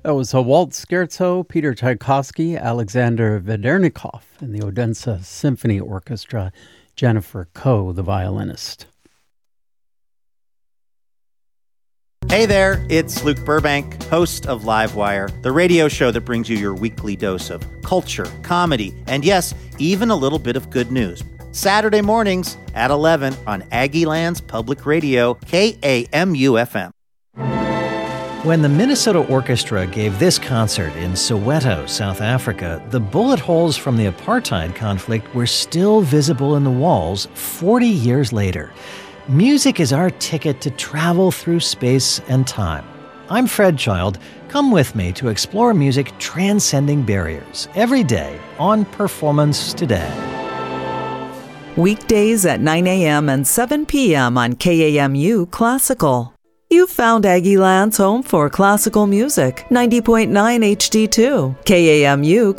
That was a waltz scherzo, Peter Tchaikovsky, Alexander Vedernikov, and the Odense Symphony Orchestra, Jennifer Koh, the violinist. Hey there, it's Luke Burbank, host of Livewire, the radio show that brings you your weekly dose of culture, comedy, and yes, even a little bit of good news. Saturday mornings at 11 on Aggieland's Public Radio, KAMU-FM. When the Minnesota Orchestra gave this concert in Soweto, South Africa, the bullet holes from the apartheid conflict were still visible in the walls 40 years later. Music is our ticket to travel through space and time. I'm Fred Child. Come with me to explore music transcending barriers every day on Performance Today. Weekdays at 9 a.m. and 7 p.m. on KAMU Classical. You found Aggieland's home for classical music, 90.9 HD2, KAMU